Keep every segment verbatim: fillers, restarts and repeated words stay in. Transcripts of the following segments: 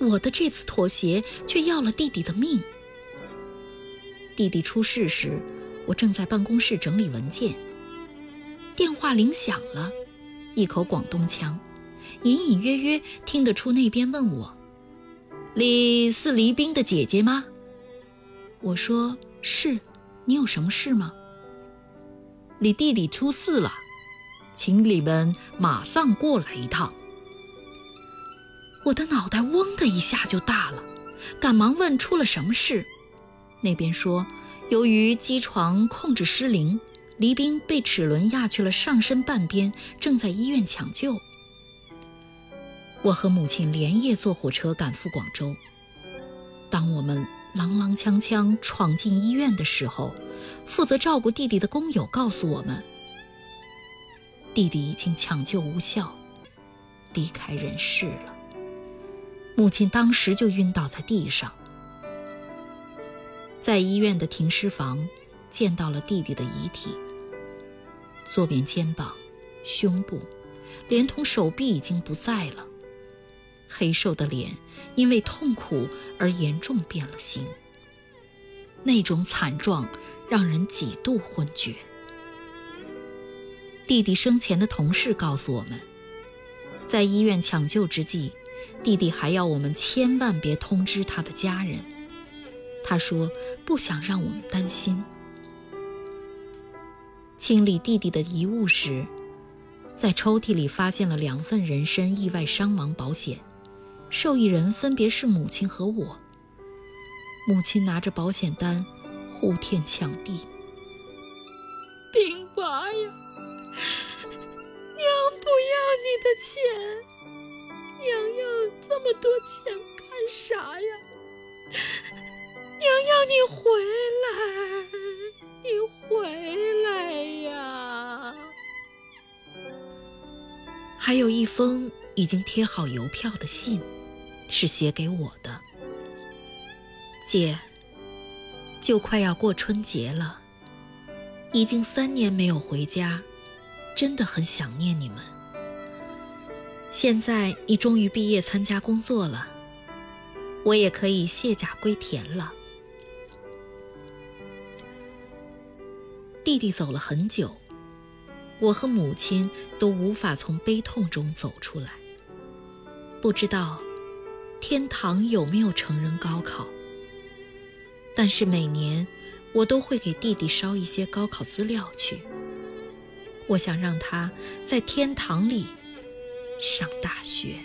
我的这次妥协却要了弟弟的命。弟弟出事时，我正在办公室整理文件，电话铃响了，一口广东腔，隐隐约约听得出那边问我：你是黎兵的姐姐吗？我说是，你有什么事吗？你弟弟出事了，请你们马上过来一趟。我的脑袋嗡的一下就大了，赶忙问出了什么事。那边说，由于机床控制失灵，黎兵被齿轮压去了上身半边，正在医院抢救。我和母亲连夜坐火车赶赴广州。当我们踉踉跄跄闯进医院的时候，负责照顾弟弟的工友告诉我们，弟弟已经抢救无效，离开人世了。母亲当时就晕倒在地上。在医院的停尸房见到了弟弟的遗体，左边肩膀、胸部连同手臂已经不在了，黑瘦的脸因为痛苦而严重变了形，那种惨状让人几度昏厥。弟弟生前的同事告诉我们，在医院抢救之际，弟弟还要我们千万别通知他的家人，他说不想让我们担心。清理弟弟的遗物时，在抽屉里发现了两份人身意外伤亡保险，受益人分别是母亲和我。母亲拿着保险单呼天抢地：兵爸呀，娘不要你的钱，娘要这么多钱干啥呀？娘要你回来，你回来呀！还有一封已经贴好邮票的信，是写给我的。姐，就快要过春节了，已经三年没有回家，真的很想念你们。现在你终于毕业参加工作了，我也可以卸甲归田了。弟弟走了很久，我和母亲都无法从悲痛中走出来。不知道天堂有没有成人高考，但是每年我都会给弟弟捎一些高考资料去。我想让他在天堂里上大学。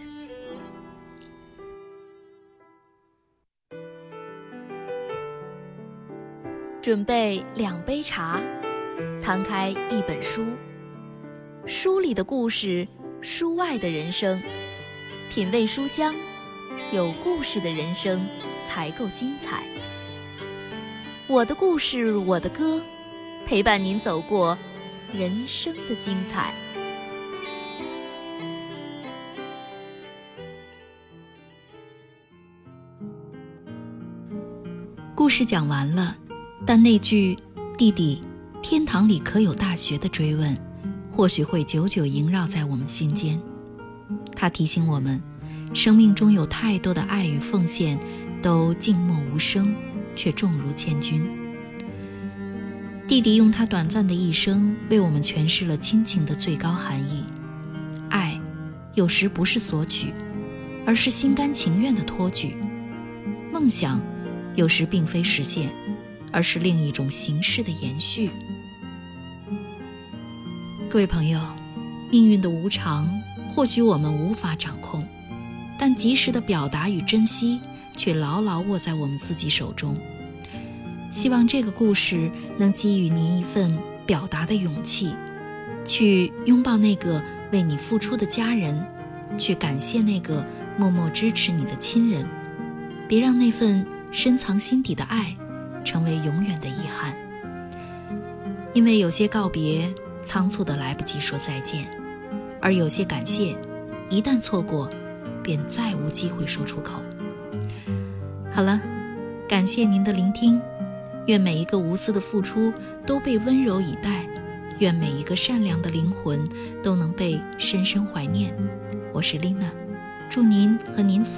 准备两杯茶，摊开一本书，书里的故事，书外的人生，品味书香，有故事的人生才够精彩。我的故事，我的歌，陪伴您走过人生的精彩。 故事讲完了，但那句弟弟天堂里可有大学的追问，或许会久久萦绕在我们心间。它提醒我们，生命中有太多的爱与奉献都静默无声，却重如千钧。弟弟用他短暂的一生为我们诠释了亲情的最高含义。爱有时不是索取，而是心甘情愿的托举。梦想有时并非实现，而是另一种形式的延续。各位朋友，命运的无常或许我们无法掌控，但及时的表达与珍惜却牢牢握在我们自己手中。希望这个故事能给予您一份表达的勇气，去拥抱那个为你付出的家人，去感谢那个默默支持你的亲人，别让那份深藏心底的爱成为永远的遗憾。因为有些告别仓促的来不及说再见，而有些感谢一旦错过便再无机会说出口。好了，感谢您的聆听，愿每一个无私的付出都被温柔以待，愿每一个善良的灵魂都能被深深怀念。我是 Lina， 祝您和您